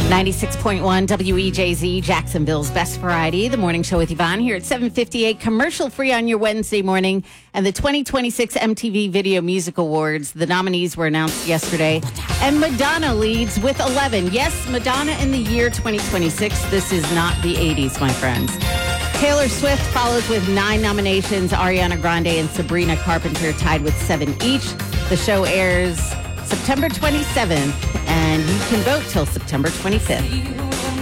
96.1 WEJZ, Jacksonville's best variety. The morning show with Yvonne here at 7:58, commercial free on your Wednesday morning. And the 2026 MTV Video Music Awards, the nominees were announced yesterday. And Madonna leads with 11. Yes, Madonna in the year 2026. This is not the 80s, my friends. Taylor Swift follows with 9 nominations. Ariana Grande and Sabrina Carpenter tied with 7 each. The show airs September 27th, and you can vote till September 25th.